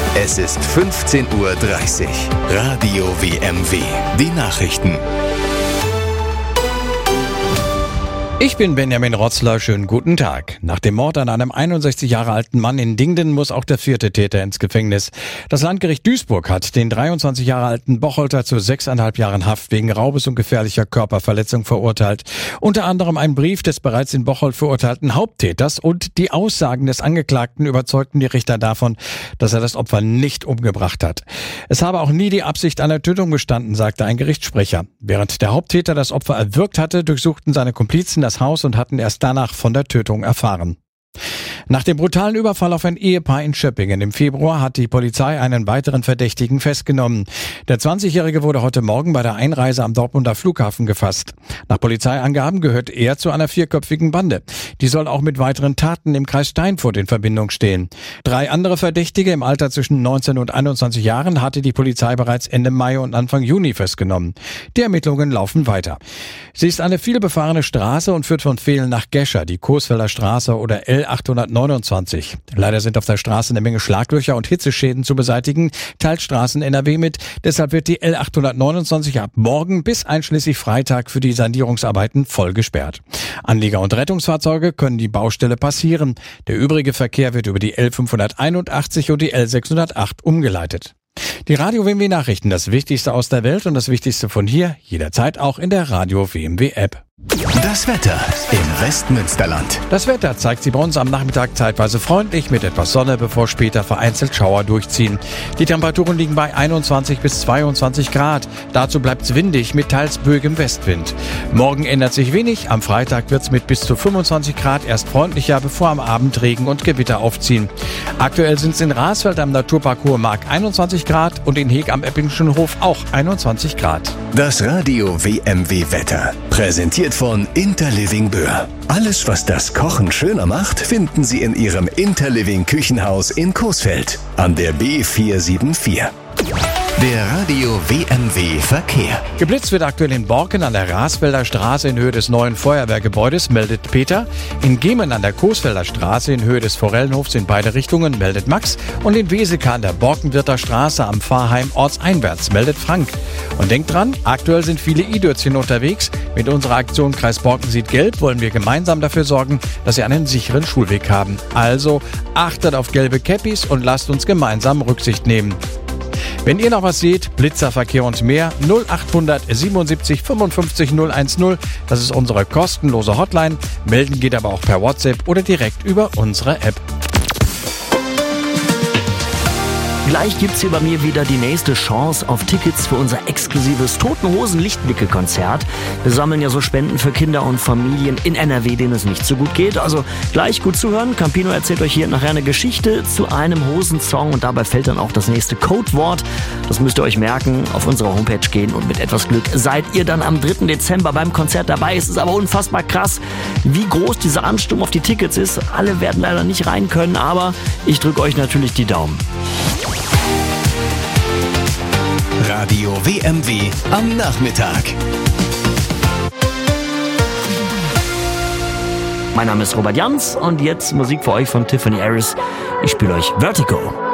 Es ist 15:30 Uhr. Radio WMW. Die Nachrichten. Ich bin Benjamin Rotzler, schönen guten Tag. Nach dem Mord an einem 61 Jahre alten Mann in Dingden muss auch der vierte Täter ins Gefängnis. Das Landgericht Duisburg hat den 23 Jahre alten Bocholter zu 6,5 Jahren Haft wegen Raubes und gefährlicher Körperverletzung verurteilt. Unter anderem ein Brief des bereits in Bocholt verurteilten Haupttäters und die Aussagen des Angeklagten überzeugten die Richter davon, dass er das Opfer nicht umgebracht hat. Es habe auch nie die Absicht einer Tötung bestanden, sagte ein Gerichtssprecher. Während der Haupttäter das Opfer erwürgt hatte, durchsuchten seine Komplizen das Haus und hatten erst danach von der Tötung erfahren. Nach dem brutalen Überfall auf ein Ehepaar in Schöppingen im Februar hat die Polizei einen weiteren Verdächtigen festgenommen. Der 20-Jährige wurde heute Morgen bei der Einreise am Dortmunder Flughafen gefasst. Nach Polizeiangaben gehört er zu einer 4-köpfigen Bande. Die soll auch mit weiteren Taten im Kreis Steinfurt in Verbindung stehen. 3 andere Verdächtige im Alter zwischen 19 und 21 Jahren hatte die Polizei bereits Ende Mai und Anfang Juni festgenommen. Die Ermittlungen laufen weiter. Sie ist eine vielbefahrene Straße und führt von Vehlen nach Gescher, die Coesfelder Straße oder L829. Leider sind auf der Straße eine Menge Schlaglöcher und Hitzeschäden zu beseitigen, teilt Straßen NRW mit. Deshalb wird die L829 ab morgen bis einschließlich Freitag für die Sanierungsarbeiten voll gesperrt. Anlieger und Rettungsfahrzeuge können die Baustelle passieren. Der übrige Verkehr wird über die L581 und die L608 umgeleitet. Die Radio WMW Nachrichten, das Wichtigste aus der Welt und das Wichtigste von hier, jederzeit auch in der Radio WMW App. Das Wetter im Westmünsterland. Das Wetter zeigt sich bei uns am Nachmittag zeitweise freundlich mit etwas Sonne, bevor später vereinzelt Schauer durchziehen. Die Temperaturen liegen bei 21 bis 22 Grad. Dazu bleibt es windig mit teils böigem Westwind. Morgen ändert sich wenig. Am Freitag wird es mit bis zu 25 Grad erst freundlicher, bevor am Abend Regen und Gewitter aufziehen. Aktuell sind es in Rasfeld am Naturpark Hohe Mark 21 Grad und in Heg am Eppingschen Hof auch 21 Grad. Das Radio WMW Wetter. Präsentiert von Interliving Böhr. Alles, was das Kochen schöner macht, finden Sie in Ihrem Interliving Küchenhaus in Coesfeld an der B474. Der Radio WMW Verkehr. Geblitzt wird aktuell in Borken an der Rasfelder Straße in Höhe des neuen Feuerwehrgebäudes, meldet Peter. In Gemen an der Coesfelder Straße in Höhe des Forellenhofs in beide Richtungen, meldet Max. Und in Weseka an der Borkenwirther Straße am Pfarrheim ortseinwärts, meldet Frank. Und denkt dran, aktuell sind viele i-Dörzchen unterwegs. Mit unserer Aktion Kreis Borken sieht gelb wollen wir gemeinsam dafür sorgen, dass Sie einen sicheren Schulweg haben. Also achtet auf gelbe Käppis und lasst uns gemeinsam Rücksicht nehmen. Wenn ihr noch was seht, Blitzerverkehr und mehr, 0800 77 55 010, das ist unsere kostenlose Hotline. Melden geht aber auch per WhatsApp oder direkt über unsere App. Gleich gibt's hier bei mir wieder die nächste Chance auf Tickets für unser exklusives Toten Hosen Lichtblicke-Konzert. Wir sammeln ja so Spenden für Kinder und Familien in NRW, denen es nicht so gut geht. Also gleich gut zuhören. Campino erzählt euch hier nachher eine Geschichte zu einem Hosensong und dabei fällt dann auch das nächste Codewort. Das müsst ihr euch merken, auf unsere Homepage gehen und mit etwas Glück seid ihr dann am 3. Dezember beim Konzert dabei. Es ist aber unfassbar krass, wie groß dieser Ansturm auf die Tickets ist. Alle werden leider nicht rein können, aber ich drücke euch natürlich die Daumen. Radio WMW am Nachmittag. Mein Name ist Robert Jans und jetzt Musik für euch von Tiffany Harris. Ich spiele euch Vertigo.